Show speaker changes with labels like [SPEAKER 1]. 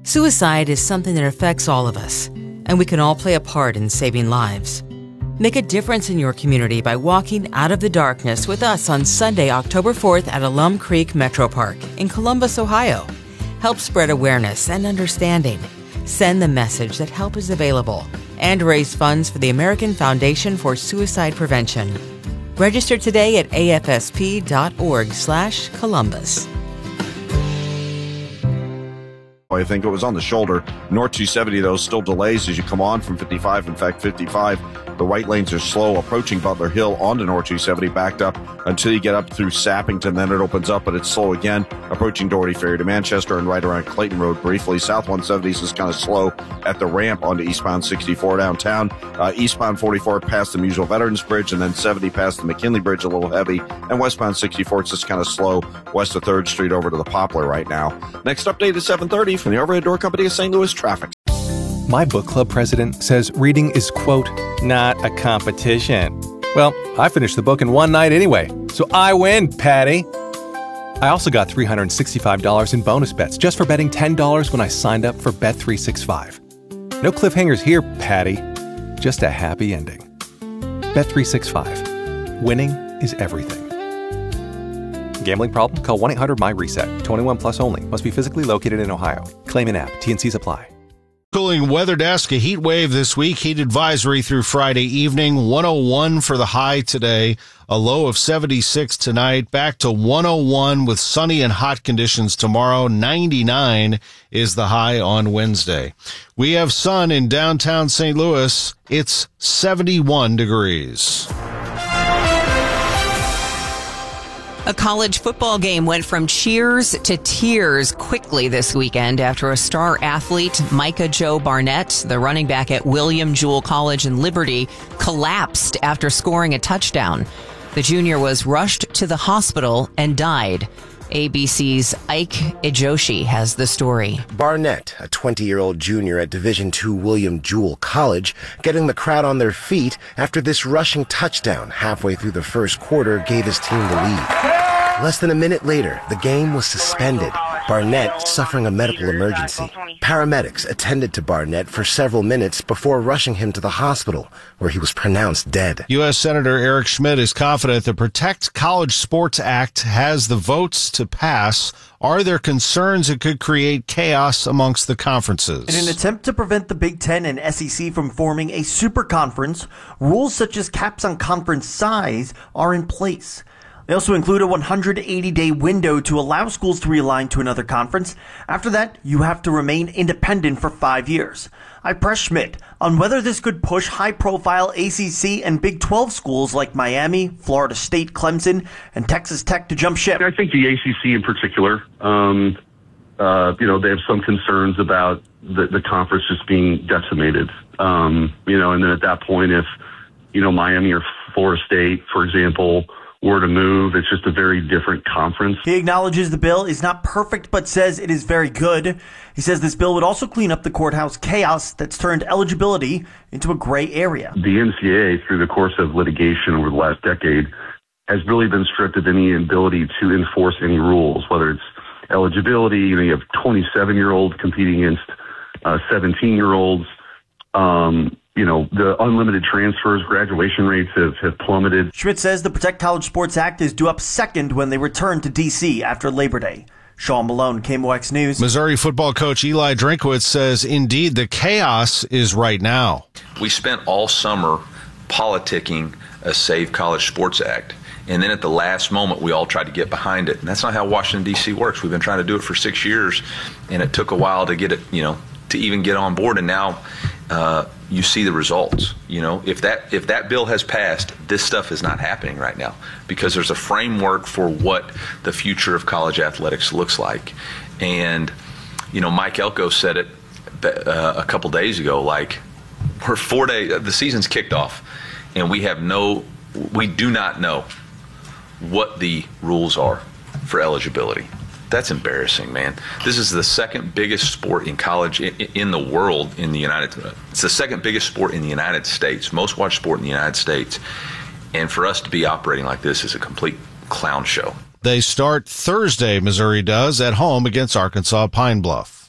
[SPEAKER 1] Suicide is something that affects all of us, and we can all play a part in saving lives. Make a difference in your community by walking out of the darkness with us on Sunday, October 4th at Alum Creek Metro Park in Columbus, Ohio. Help spread awareness and understanding. Send the message that help is available and raise funds for the American Foundation for Suicide Prevention. Register today at afsp.org/Columbus.
[SPEAKER 2] I think it was on the shoulder. North 270, though, still delays as you come on from 55. In fact, 55, the right lanes are slow approaching Butler Hill onto North 270, backed up until you get up through Sappington. Then it opens up, but it's slow again, approaching Doherty Ferry to Manchester and right around Clayton Road briefly. South 170s is kind of slow at the ramp onto eastbound 64 downtown. Eastbound 44 past the Musel Veterans Bridge, and then 70 past the McKinley Bridge, a little heavy. And westbound 64, it's just kind of slow west of 3rd Street over to the Poplar right now. Next update is 7:30 from the Overhead Door Company of St. Louis Traffic.
[SPEAKER 3] My book club president says reading is, quote, not a competition. Well, I finished the book in one night anyway, so I win, Patty. I also got $365 in bonus bets just for betting $10 when I signed up for Bet365. No cliffhangers here, Patty. Just a happy ending. Bet365. Winning is everything. Gambling problem? Call 1-800-MY-RESET. 21 plus only. Must be physically located in Ohio. Claim in app. T&Cs apply.
[SPEAKER 4] Cooling weather desk, a heat wave this week. Heat advisory through Friday evening. 101 for the high today. A low of 76 tonight. Back to 101 with sunny and hot conditions tomorrow. 99 is the high on Wednesday. We have sun in downtown St. Louis. It's 71 degrees.
[SPEAKER 5] A college football game went from cheers to tears quickly this weekend after a star athlete, Micah Joe Barnett, the running back at William Jewell College in Liberty, collapsed after scoring a touchdown. The junior was rushed to the hospital and died. ABC's Ike Ejoshi has the story.
[SPEAKER 6] Barnett, a 20-year-old junior at Division II William Jewell College, getting the crowd on their feet after this rushing touchdown halfway through the first quarter gave his team the lead. Less than a minute later, the game was suspended. Barnett suffering a medical emergency. Paramedics attended to Barnett for several minutes before rushing him to the hospital, where he was pronounced dead.
[SPEAKER 4] U.S. Senator Eric Schmidt is confident the Protect College Sports Act has the votes to pass. Are there concerns it could create chaos amongst the conferences?
[SPEAKER 7] In an attempt to prevent the Big Ten and SEC from forming a super conference, rules such as caps on conference size are in place. They also include a 180-day window to allow schools to realign to another conference. After that, you have to remain independent for 5 years. I pressed Schmidt on whether this could push high-profile ACC and Big 12 schools like Miami, Florida State, Clemson, and Texas Tech to jump ship.
[SPEAKER 8] I think the ACC in particular, they have some concerns about the conference just being decimated. And then at that point, if, Miami or Florida State, for example, were to move, it's just a very different conference.
[SPEAKER 7] He acknowledges the bill is not perfect, but says it is very good. He says this bill would also clean up the courthouse chaos that's turned eligibility into a gray area.
[SPEAKER 8] The NCAA, through the course of litigation over the last decade, has really been stripped of any ability to enforce any rules, whether it's eligibility. You have 27-year-olds competing against 17-year-olds. The unlimited transfers, graduation rates have plummeted.
[SPEAKER 7] Schmidt says the Protect College Sports Act is due up second when they return to D.C. after Labor Day. Sean Malone, KMOX News.
[SPEAKER 4] Missouri football coach Eli Drinkwitz says, indeed, the chaos is right now.
[SPEAKER 9] We spent all summer politicking a Save College Sports Act. And then at the last moment, we all tried to get behind it. And that's not how Washington, D.C. works. We've been trying to do it for 6 years, and it took a while to get it, to even get on board. And now you see the results. If that bill has passed, this stuff is not happening right now because there's a framework for what the future of college athletics looks like. And, Mike Elko said it a couple days ago, like we're 4 days, the season's kicked off and we do not know what the rules are for eligibility. That's embarrassing, man. This is the second biggest sport in college in the world in the It's the second biggest sport in the United States, most watched sport in the United States. And for us to be operating like this is a complete clown show.
[SPEAKER 4] They start Thursday, Missouri does, at home against Arkansas Pine Bluff.